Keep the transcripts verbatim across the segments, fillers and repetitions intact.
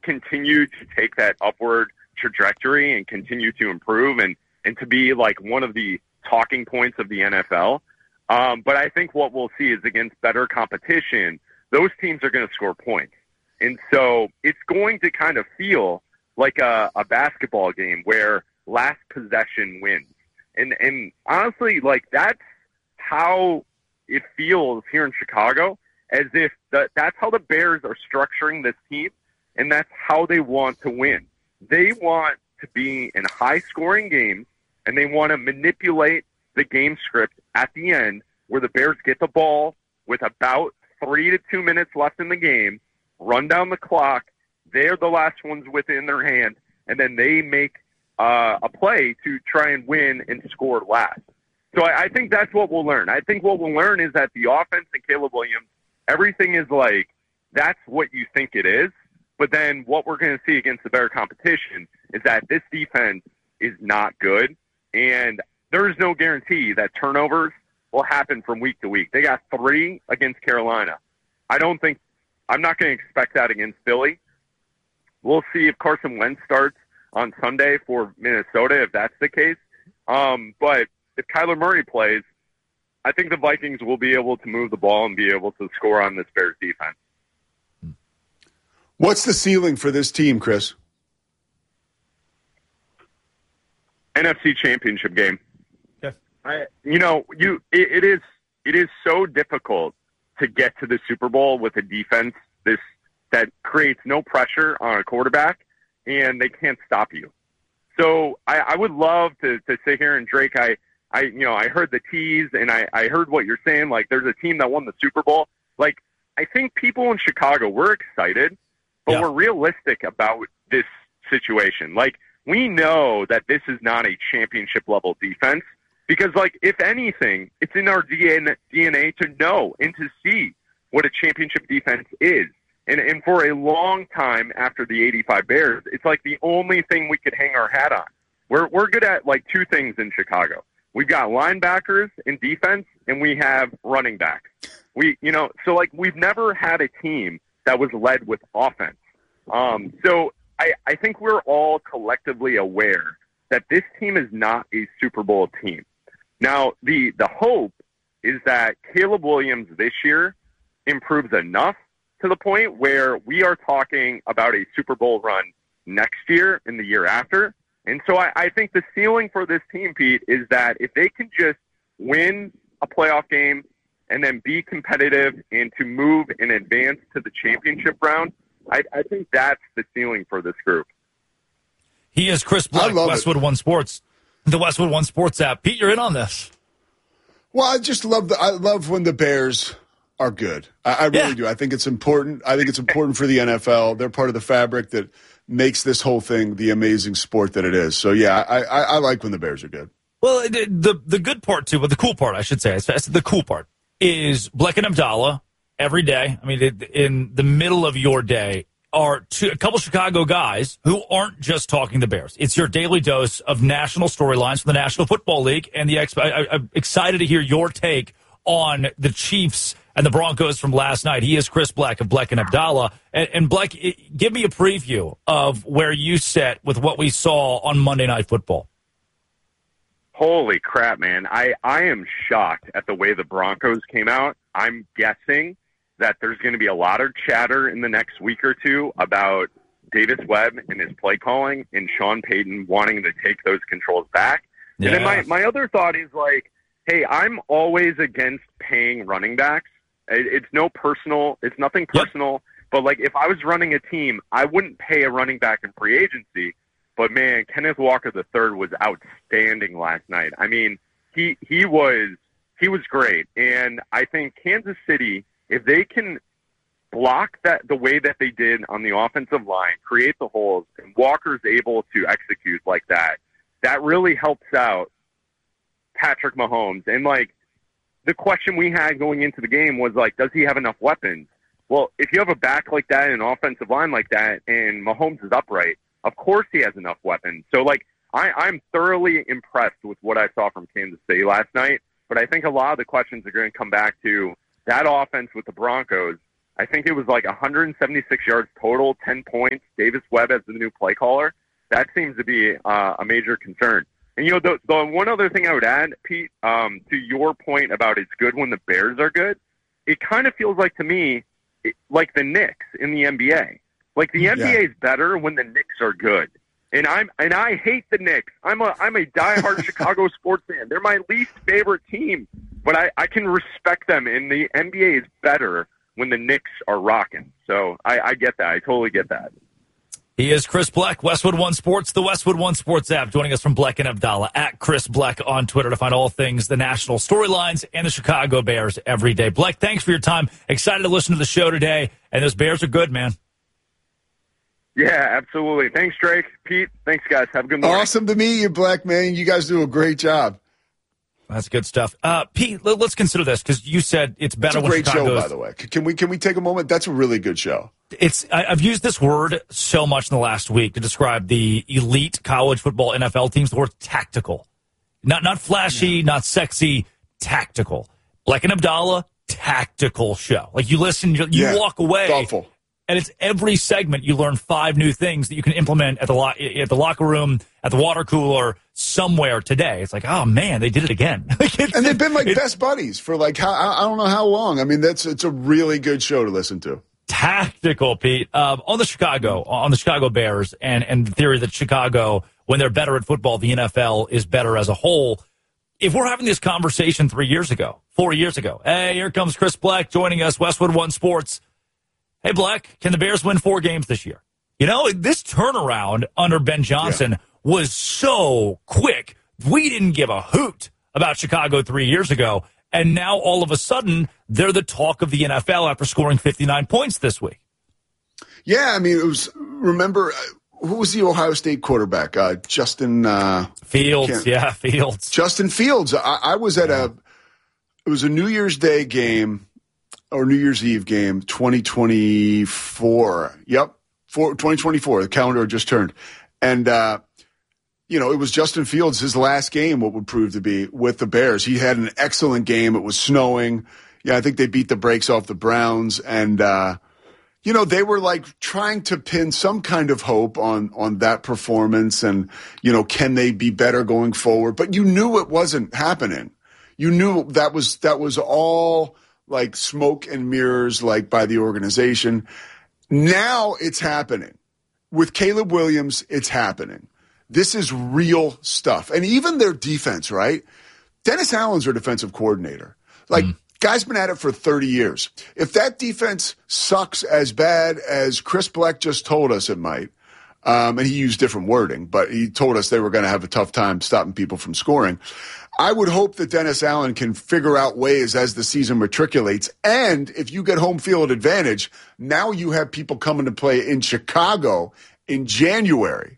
continue to take that upward trajectory and continue to improve and, and to be like one of the talking points of the N F L. Um, but I think what we'll see is against better competition, those teams are going to score points. And so it's going to kind of feel like a, a basketball game where last possession wins. And, and honestly, like that's how it feels here in Chicago, as if the, that's how the Bears are structuring this team, and that's how they want to win. They want to be in high-scoring games, and they want to manipulate the game script at the end where the Bears get the ball with about three to two minutes left in the game, run down the clock, they're the last ones within their hand, and then they make uh, a play to try and win and score last. So I, I think that's what we'll learn. I think what we'll learn is that the offense and Caleb Williams, everything is like, that's what you think it is. But then what we're going to see against the better competition is that this defense is not good. And there is no guarantee that turnovers will happen from week to week. They got three against Carolina. I don't think, I'm not going to expect that against Philly. We'll see if Carson Wentz starts on Sunday for Minnesota, if that's the case. Um, but if Kyler Murray plays, I think the Vikings will be able to move the ball and be able to score on this Bears defense. What's the ceiling for this team, Chris? N F C Championship game. Yeah. I, you know, you it, it is it is so difficult to get to the Super Bowl with a defense this that creates no pressure on a quarterback, and they can't stop you. So I, I would love to, to sit here and Drake. I, I you know I heard the tease and I, I heard what you're saying. Like there's a team that won the Super Bowl. Like I think people in Chicago, we're excited, but yeah. we're realistic about this situation. Like we know that this is not a championship level defense because, like, if anything, it's in our D N A to know and to see what a championship defense is. And and for a long time after the eighty-five Bears, it's like the only thing we could hang our hat on. We're we're good at like two things in Chicago. We've got linebackers in defense, and we have running backs. We you know so like we've never had a team that was led with offense. Um, so I I think we're all collectively aware that this team is not a Super Bowl team. Now the the hope is that Caleb Williams this year improves enough to the point where we are talking about a Super Bowl run next year and the year after. And so I, I think the ceiling for this team, Pete, is that if they can just win a playoff game and then be competitive and to move and advance to the championship round, I, I think that's the ceiling for this group. He is Chris Black, Westwood it. One Sports, the Westwood One Sports app. Pete, you're in on this. Well, I just love the, I love when the Bears are good. I, I really yeah. do. I think it's important. I think it's important for the N F L. They're part of the fabric that makes this whole thing the amazing sport that it is. So, yeah, I, I, I like when the Bears are good. Well, the the good part, too, but the cool part, I should say, the cool part is Bleck and Abdallah every day. I mean, in the middle of your day are two, a couple Chicago guys who aren't just talking the Bears. It's your daily dose of national storylines from the National Football League. And the I, I, I'm excited to hear your take on the Chiefs and the Broncos from last night. He is Chris Black of Bleck and Abdallah. And, and Bleck, give me a preview of where you sit with what we saw on Monday Night Football. Holy crap, man. I, I am shocked at the way the Broncos came out. I'm guessing that there's going to be a lot of chatter in the next week or two about Davis Webb and his play calling and Sean Payton wanting to take those controls back. Yeah. And then my, my other thought is like, hey, I'm always against paying running backs. It's no personal, it's nothing personal, yep. But like if I was running a team, I wouldn't pay a running back in free agency. But man, Kenneth Walker the third was outstanding last night. I mean, he he was he was great. And I think Kansas City, if they can block that the way that they did on the offensive line, create the holes, and Walker's able to execute like that, that really helps out Patrick Mahomes. And like, the question we had going into the game was like, does he have enough weapons? Well, if you have a back like that and an offensive line like that and Mahomes is upright, of course he has enough weapons. So like, I, I'm thoroughly impressed with what I saw from Kansas City last night. But I think a lot of the questions are going to come back to that offense with the Broncos. I think it was like one hundred seventy-six yards total, ten points. Davis Webb as the new play caller. That seems to be uh, a major concern. And, you know, the, the one other thing I would add, Pete, um, to your point about it's good when the Bears are good, it kind of feels like to me it, like the Knicks in the N B A. Like the N B A yeah. is better when the Knicks are good. And I'm and I hate the Knicks. I'm a I'm a diehard Chicago sports fan. They're my least favorite team, but I, I can respect them. And the N B A is better when the Knicks are rocking. So I, I get that. I totally get that. He is Chris Bleck, Westwood One Sports, the Westwood One Sports app, joining us from Bleck and Abdallah, at Chris Bleck on Twitter to find all things the national storylines and the Chicago Bears every day. Bleck, thanks for your time. Excited to listen to the show today, and those Bears are good, man. Yeah, absolutely. Thanks, Drake. Pete, thanks, guys. Have a good morning. Awesome to meet you, Bleck, man. You guys do a great job. That's good stuff. Uh, Pete, let's consider this, because you said it's better when Chicago's... It's a great Chicago's... show, by the way. Can we, can we take a moment? That's a really good show. It's I, I've used this word so much in the last week to describe the elite college football N F L teams. The word tactical. Not not flashy, yeah. not sexy, tactical. Like an Abdallah, tactical show. Like you listen, you, you yeah. walk away. Thoughtful. And it's every segment you learn five new things that you can implement at the lo- at the locker room, at the water cooler, somewhere today. It's like, oh man, they did it again. And they've been like best buddies for like how I don't know how long. I mean, that's it's a really good show to listen to. Tactical, Pete. Uh, on the Chicago, on the Chicago Bears, and and the theory that Chicago, when they're better at football, the N F L is better as a whole. If we're having this conversation three years ago, four years ago, hey, here comes Chris Bleck joining us, Westwood One Sports. Hey, Bleck, can the Bears win four games this year? You know, this turnaround under Ben Johnson yeah. was so quick. We didn't give a hoot about Chicago three years ago. And now, all of a sudden, they're the talk of the N F L after scoring fifty-nine points this week. Yeah, I mean, it was, remember, uh, who was the Ohio State quarterback? Uh, Justin uh, Fields, yeah, Fields. Justin Fields. I, I was at a, it was a New Year's Day game, or New Year's Eve game, twenty twenty-four. Yep, for, twenty twenty-four. The calendar just turned. And, uh, you know, it was Justin Fields, his last game, what would prove to be, with the Bears. He had an excellent game. It was snowing. Yeah, I think they beat the brakes off the Browns. And, uh, you know, they were like trying to pin some kind of hope on, on that performance and, you know, can they be better going forward? But you knew it wasn't happening. You knew that was, that was all like smoke and mirrors, like by the organization. Now it's happening. With Caleb Williams, it's happening. This is real stuff. And even their defense, right? Dennis Allen's their defensive coordinator. Like, mm. guy's been at it for thirty years. If that defense sucks as bad as Chris Bleck just told us it might, um, and he used different wording, but he told us they were going to have a tough time stopping people from scoring, I would hope that Dennis Allen can figure out ways as the season matriculates. And if you get home field advantage, now you have people coming to play in Chicago in January.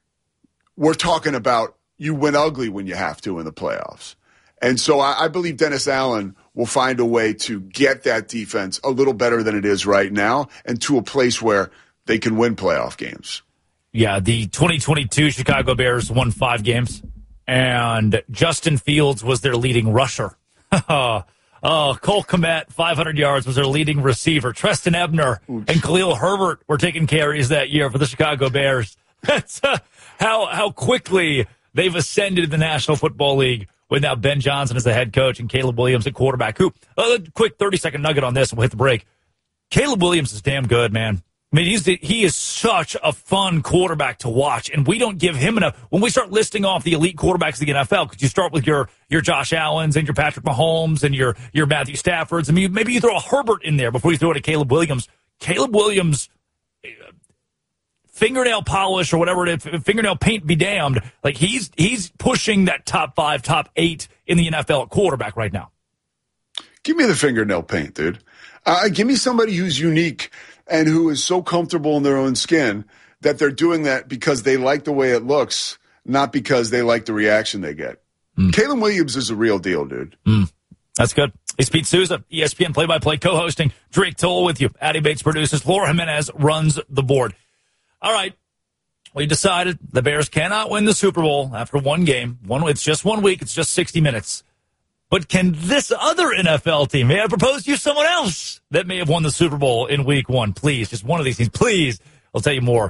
We're talking about you win ugly when you have to in the playoffs. And so I, I believe Dennis Allen will find a way to get that defense a little better than it is right now and to a place where they can win playoff games. Yeah, the twenty twenty-two Chicago Bears won five games, and Justin Fields was their leading rusher. oh, Cole Kmet, five hundred yards, was their leading receiver. Treston Ebner Oops. and Khalil Herbert were taking carries that year for the Chicago Bears. That's uh, how how quickly they've ascended in the National Football League with now Ben Johnson as the head coach and Caleb Williams at quarterback. Who, a quick thirty-second nugget on this, and we'll hit the break. Caleb Williams is damn good, man. I mean, he's he is such a fun quarterback to watch, and we don't give him enough. When we start listing off the elite quarterbacks of the N F L, could you start with your your Josh Allens and your Patrick Mahomes and your your Matthew Staffords? I mean, maybe you throw a Herbert in there before you throw it to Caleb Williams. Caleb Williams, fingernail polish or whatever it is, fingernail paint be damned. Like he's he's pushing that top five, top eight in the N F L at quarterback right now. Give me the fingernail paint, dude. Uh, give me somebody who's unique and who is so comfortable in their own skin that they're doing that because they like the way it looks, not because they like the reaction they get. Mm. Caleb Williams is a real deal, dude. Mm. That's good. It's Pete Souza, E S P N play-by-play co-hosting. Drake Toll with you. Addy Bates produces. Laura Jimenez runs the board. All right. We decided the Bears cannot win the Super Bowl after one game. One, it's just one week. It's just sixty minutes. But can this other N F L team, may I propose to you someone else that may have won the Super Bowl in week one? Please, just one of these teams, please. I'll tell you more